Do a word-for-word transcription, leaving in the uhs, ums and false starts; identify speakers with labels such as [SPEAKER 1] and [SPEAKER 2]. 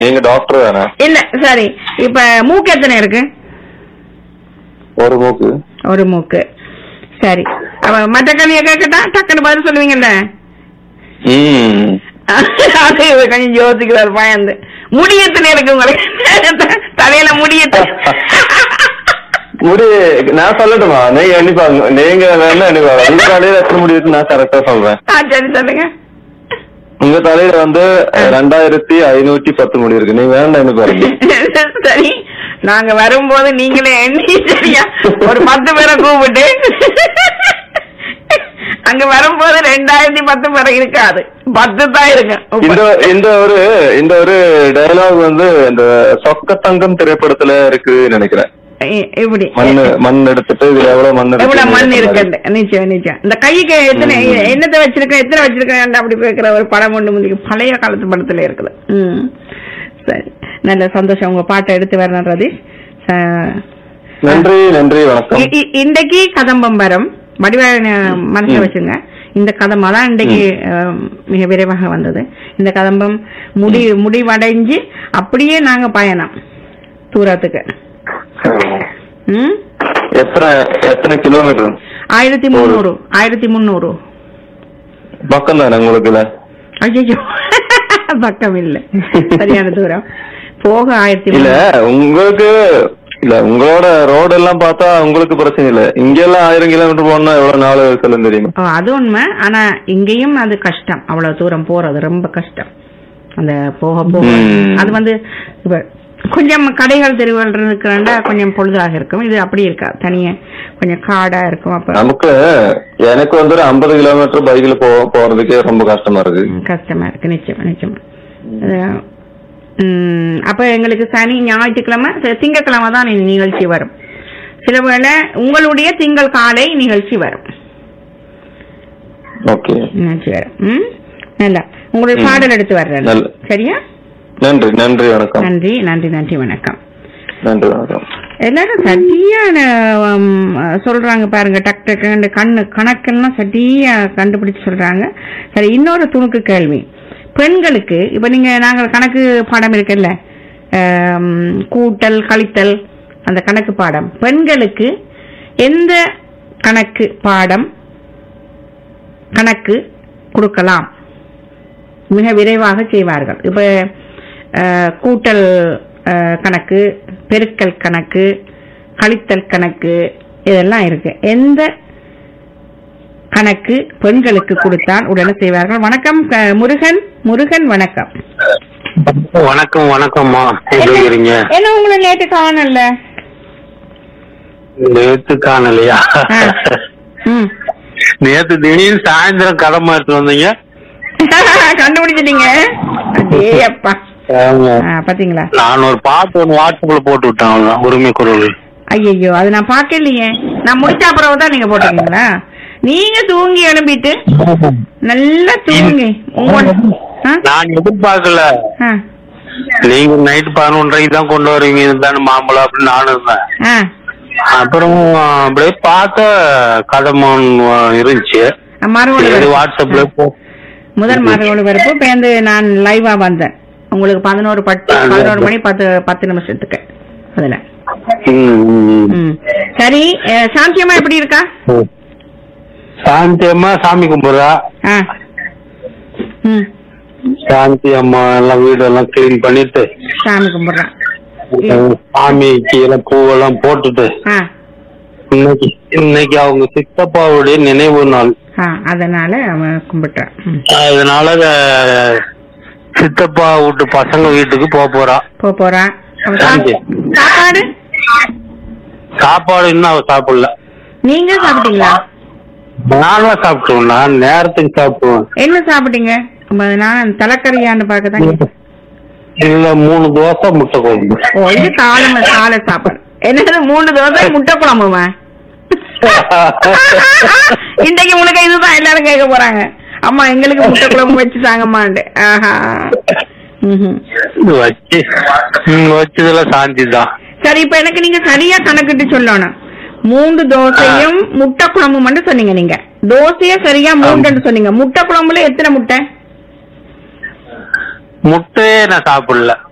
[SPEAKER 1] நீங்க டாக்டர் தானே?
[SPEAKER 2] இல்ல சரி. இப்ப மூக்கு எத்தனை இருக்கு?
[SPEAKER 1] ஒரு மூக்கு. ஒரு
[SPEAKER 2] மூக்கு. சரி. அப்ப மற்ற கேள்வியை கேட்கட்டா டக்குன்னு பதில் சொல்லுவீங்கல்ல? அது கொஞ்சம் யோசிக்கிறார் பயந்து. முடி எத்தனை இருக்கு உங்களுக்கு தலையில? முடி எத்தனை?
[SPEAKER 1] முடி நான் சொல்லட்டுமா? நீங்க எண்ணிப்பாங்க. நீங்க வேணா எண்ணிப்பாங்க. உங்க தலையில எத்தனை முடி இருக்கு நான் கரெக்டா சொல்றேன்.
[SPEAKER 2] சரி சொல்லுங்க.
[SPEAKER 1] உங்க தலையில வந்து ரெண்டாயிரத்தி ஐநூத்தி பத்து முடி இருக்கு. நீங்க வேணா எண்ணி பாருங்க.
[SPEAKER 2] சரி, நாங்க வரும்போது நீங்களே எண்ணி சரியா ஒரு பத்து பேரை கூப்பிட்டு அங்க வரும்போது ரெண்டாயிரத்தி பத்து பேரை இருக்காது, பத்து தான் இருக்கு.
[SPEAKER 1] இந்த இந்த ஒரு இந்த ஒரு டயலாக் வந்து இந்த சொக்க தங்கம் திரைப்படத்துல இருக்கு நினைக்கிறேன்.
[SPEAKER 2] இப்படி
[SPEAKER 1] மண்ணு மண் எடுத்துட்டு இதுல எவ்வளவு மண்
[SPEAKER 2] எவ்வளவு மண் இருக்கு. நிச்சயம் நிச்சயம். இந்த கைக்கு எத்தனை என்னத்தை வச்சிருக்கேன் எத்தனை வச்சிருக்கேன் அப்படி கேட்கிற ஒரு படம் ஒன்று முந்தைய பழைய காலத்து படத்துல இருக்குது. ம் சரி, நல்ல சந்தோஷம். உங்க பாட்டை எடுத்து வரணும் ரதீஷ்.
[SPEAKER 1] நன்றி நன்றி வணக்கம்.
[SPEAKER 2] இன்றைக்கு கதம்பம் வரும் வடிவான மனசுல வச்சுங்க. இந்த கதம்பா தான் இன்றைக்கு மிக விரைவாக வந்தது. இந்த கதம்பம் முடி முடிவடைஞ்சு அப்படியே நாங்க பயணம் தூரத்துக்கு.
[SPEAKER 1] எத்தனை கிலோமீட்டர்?
[SPEAKER 2] ஆயிரத்தி முன்னூறு. ஆயிரத்தி முன்னூறு
[SPEAKER 1] பக்கம் தானே உங்களுக்கு?
[SPEAKER 2] ஐயோ பக்கம் இல்ல, சரியான தூரம் போக ஆயிரத்தி
[SPEAKER 1] இல்ல உங்களுக்கு இல்ல. உங்களோட ரோடு எல்லாம் பார்த்தா உங்களுக்கு பிரச்சனை இல்ல. இங்க எல்லாம் ஆயிரம் கிலோமீட்டர் போனா எவ்வளவு நாள் சொல்லும் தெரியுமா?
[SPEAKER 2] அது உண்மை. ஆனா இங்கேயும் அது கஷ்டம். அவ்வளவு தூரம் போறது ரொம்ப கஷ்டம். அந்த போக போக அது வந்து கொஞ்சம் கடைகள் தெருவுகள் இருக்கிறாண்டா கொஞ்சம் பொழுதாக இருக்கும். இது அப்படி இருக்கா, தனியா கொஞ்சம் காடா இருக்கும். அப்ப
[SPEAKER 1] நமக்கு எனக்கு வந்து ஒரு ஐம்பது கிலோமீட்டர் பைக்ல போ போறதுக்கே ரொம்ப கஷ்டமா இருக்கு. கஷ்டமா
[SPEAKER 2] இருக்கு நிச்சயமா நிச்சயமா. உம் அப்ப எங்களுக்கு சனி ஞாயிற்றுக்கிழமை திங்கக்கிழமை தான் நிகழ்ச்சி வரும். சில வேளை உங்களுடைய திங்கள் காலை நிகழ்ச்சி வரும். நிகழ்ச்சி வரும். உம் நல்லா உங்களுடைய பாடல் எடுத்து வர்றேன். சரியா?
[SPEAKER 1] நன்றி நன்றி வணக்கம்.
[SPEAKER 2] நன்றி நன்றி நன்றி வணக்கம்.
[SPEAKER 1] நன்றி வணக்கம்.
[SPEAKER 2] எல்லாரும் சரியான சொல்றாங்க பாருங்க. டக் டக்கு கண்ணு கணக்கெல்லாம் சரியா கண்டுபிடிச்சு சொல்றாங்க. சரி, இன்னொரு துணுக்கு கேள்வி. பெண்களுக்கு இப்ப நீங்க நாங்கள் கணக்கு பாடம் இருக்குல்ல, கூட்டல் கழித்தல் அந்த கணக்கு பாடம், பெண்களுக்கு எந்த கணக்கு பாடம் கணக்கு கொடுக்கலாம் மிக விரைவாக செய்வார்கள்? இப்ப கூட்டல் கணக்கு, பெருக்கல் கணக்கு, கழித்தல் கணக்கு இதெல்லாம் இருக்கு. எந்த கணக்கு பெண்களுக்கு கொடுத்தால் உடனே செய்வார்கள்? வணக்கம் முருகன். முருகன் வணக்கம்.
[SPEAKER 3] வணக்கம் வணக்கம்மா.
[SPEAKER 2] என்ன உங்களை நேற்று காணல?
[SPEAKER 3] நேற்று காணலையா? நேற்று திடீர்னு சாயந்தரம் கடமை எடுத்து வந்தீங்க,
[SPEAKER 2] கண்டுபிடிச்சிட்டீங்க. அப்பா பாத்தீங்களா?
[SPEAKER 3] நான் ஒரு பாட்டு ஒன்று வாட்ஸ்அப்ல போட்டு விட்டேன், உரிமை குரல்.
[SPEAKER 2] ஐயோ, அது நான் பாக்கலையே. நான் முடிச்ச அப்புறம் தான் நீங்க போட்டீங்களா? நீங்க தூங்கி எழும்பிட்டு நல்லா தூங்கி
[SPEAKER 3] நான் எதிர்பார்க்கல. நீங்க நைட்டு பதினொன்றரைக்கு தான் கொண்டு வருவீங்க தானே மாம்பழம் அப்படின்னு நானும் இருந்தேன். அப்புறம் அப்படியே பார்த்த கதை இருந்துச்சு வாட்ஸ்அப்ல.
[SPEAKER 2] முதல் மறுபடி வரப்போ பேருந்து நான் லைவா வந்தேன் உங்களுக்கு பதினோரு பத்து பதினோரு மணி பத்து பத்து நிமிஷத்துக்கு அதுல. சரி, சாந்தியம்மா எப்படி இருக்கா?
[SPEAKER 3] சாந்தி அம்மா சாமி கும்பிடுறா. சாந்தி அம்மா எல்லாம் வீடு எல்லாம் கிளீன் பண்ணிட்டு
[SPEAKER 2] சாமி கும்பிடுறான்.
[SPEAKER 3] சாமிக்கு எல்லாம் பூவெல்லாம் போட்டுட்டு இன்னைக்கு இன்னைக்கு அவங்க சித்தப்பாவுடைய நினைவு நாள்,
[SPEAKER 2] அதனால அவன் கும்பிட்டான்.
[SPEAKER 3] அதனால சித்தப்பா வீட்டு பசங்க வீட்டுக்கு போக போறா
[SPEAKER 2] போக போறான். சாப்பாடு
[SPEAKER 3] சாப்பாடு இன்னும் அவ சாப்பிடல.
[SPEAKER 2] நீங்க சாப்பிட்டீங்களா?
[SPEAKER 3] நானும் சாப்பிட்டுவேன். நான் நேரத்துக்கு சாப்பிடுவேன்.
[SPEAKER 2] என்ன சாப்பிட்டீங்க? நான் தலைக்கறியான்னு பாக்கதான்.
[SPEAKER 3] இல்ல, மூணு தோசை முட்டை குழம்பு.
[SPEAKER 2] ஓ, இது காலம் காலை சாப்பாடு. என்னது மூணு தோசை முட்டை குழம்புமா? இன்னைக்கு உனக்கு இதுதான் எல்லாரும் கேட்க போறாங்க. அம்மா எங்களுக்கு முட்டை குழம்பு வச்சு தாங்கம்மாண்டு. ஆஹா,
[SPEAKER 3] வச்சு வச்சதுல சாந்தி தான்.
[SPEAKER 2] சரி, இப்ப எனக்கு நீங்க சரியா கணக்கிட்டு சொல்லணும். மூன்று தோசையும் முட்டை குழம்பு மட்டும் சொன்னீங்க. நீங்க தோசைய சரியா மூன்று சொன்னீங்க. முட்டை குழம்புல எத்தனை முட்டை?
[SPEAKER 3] முட்டையே நான் சாப்பிடல.